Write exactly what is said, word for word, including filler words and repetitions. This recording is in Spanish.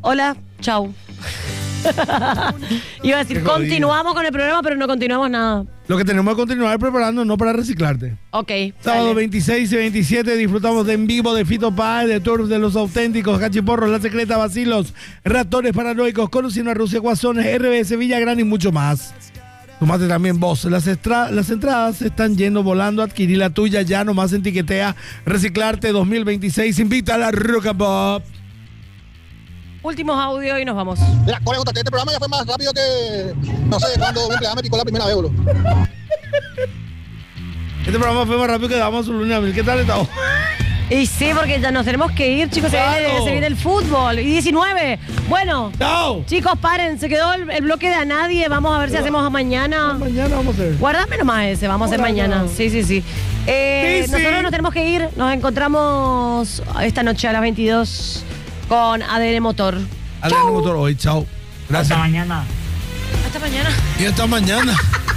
Hola, chau. Iba a decir, continuamos con el programa, pero no continuamos nada. Lo que tenemos que continuar preparando, no para reciclarte. Ok. Sábado dale. veintiséis y veintisiete disfrutamos de en vivo de Fito Páez, de Tour de los Auténticos, Cachiporros, La Secreta, Vacilos, Ratones Paranoicos, Conociendo a Rusia, Guasones, R B S Villagrán y mucho más. Tomate también vos. Las, estra- las entradas se están yendo volando. Adquirí la tuya ya nomás en Tiquetea. Reciclarte dos mil veintiséis. Invita a la Rock and Pop. Últimos audios y nos vamos. Mira, Jorge, contate, este programa ya fue más rápido que, no sé, cuando mi empleada me picó la primera vez, bro. Este programa fue más rápido que damos un lunes a mil. ¿Qué tal estamos? Y sí, porque ya nos tenemos que ir, chicos. Claro. Se, viene, se viene el fútbol. Y diecinueve. Bueno, ¡Chao! chicos, paren. Se quedó el, el bloque de a nadie. Vamos a ver si hacemos mañana. Mañana vamos a hacer. Guardame nomás ese. Vamos a hacer Guardame. mañana. Sí, sí, sí. Eh, Sí, sí. Nosotros nos tenemos que ir. Nos encontramos esta noche a las veintidós con A D N Motor. Adrián Motor hoy. Chao. Gracias. Hasta mañana. Hasta mañana. Y hasta mañana.